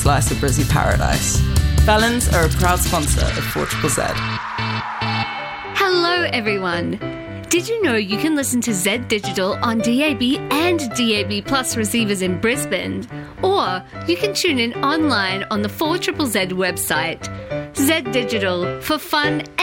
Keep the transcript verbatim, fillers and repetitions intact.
slice of Brizzy paradise. Felons are a proud sponsor of four Z Z Z. Hello, everyone. Did you know you can listen to Z Digital on D A B and D A B Plus receivers in Brisbane? Or you can tune in online on the four Z Z Z website. Z Digital, for fun